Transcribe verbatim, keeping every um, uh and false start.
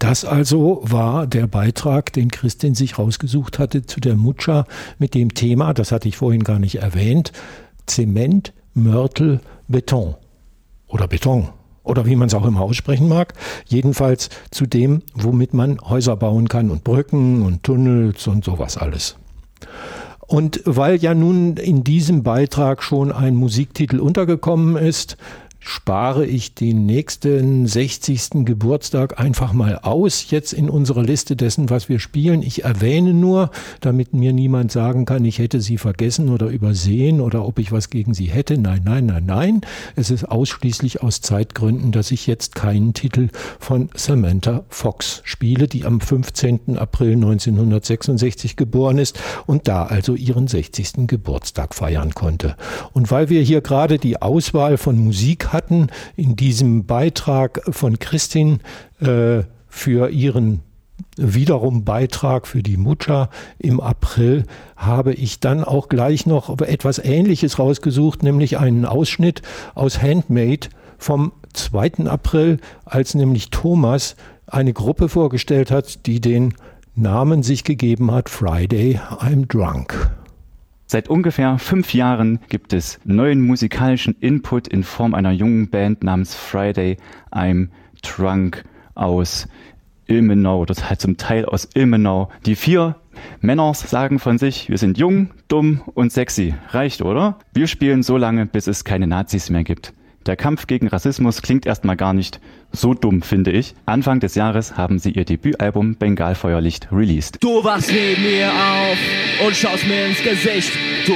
Das also war der Beitrag, den Kristin sich rausgesucht hatte zu der Mutscha mit dem Thema, das hatte ich vorhin gar nicht erwähnt, Zement, Mörtel, Beton oder Beton oder wie man es auch immer aussprechen mag. Jedenfalls zu dem, womit man Häuser bauen kann und Brücken und Tunnels und sowas alles. Und weil ja nun in diesem Beitrag schon ein Musiktitel untergekommen ist, spare ich den nächsten sechzigsten Geburtstag einfach mal aus, jetzt in unserer Liste dessen, was wir spielen. Ich erwähne nur, damit mir niemand sagen kann, ich hätte sie vergessen oder übersehen oder ob ich was gegen sie hätte. Nein, nein, nein, nein. Es ist ausschließlich aus Zeitgründen, dass ich jetzt keinen Titel von Samantha Fox spiele, die am fünfzehnten April neunzehnhundertsechsundsechzig geboren ist und da also ihren sechzigsten Geburtstag feiern konnte. Und weil wir hier gerade die Auswahl von Musik hatten in diesem Beitrag von Kristin äh, für ihren wiederum Beitrag für die Mutscha im April, habe ich dann auch gleich noch etwas Ähnliches rausgesucht, nämlich einen Ausschnitt aus Handmade vom zweiten April, als nämlich Thomas eine Gruppe vorgestellt hat, die den Namen sich gegeben hat, Friday I'm Drunk. Seit ungefähr fünf Jahren gibt es neuen musikalischen Input in Form einer jungen Band namens Friday I'm Drunk aus Ilmenau, das halt zum Teil aus Ilmenau. Die vier Männer sagen von sich, wir sind jung, dumm und sexy. Reicht, oder? Wir spielen so lange, bis es keine Nazis mehr gibt. Der Kampf gegen Rassismus klingt erstmal gar nicht so dumm, finde ich. Anfang des Jahres haben sie ihr Debütalbum Bengalfeuerlicht released. Du wachst neben mir auf und schaust mir ins Gesicht. Du